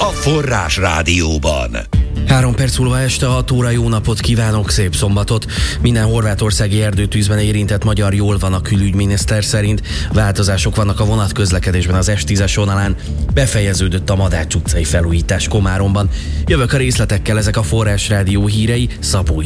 a Forrás Rádióban. 3 perc múlva este 6 óra, jó napot kívánok, szép szombatot! Minden horvátországi erdőtűzben érintett magyar jól van a külügyminiszter szerint. Változások vannak a vonatközlekedésben az S10-es vonalán. Befejeződött a Madács utcai felújítás Komáromban. Jövök a részletekkel, ezek a Forrás Rádió hírei, Szabó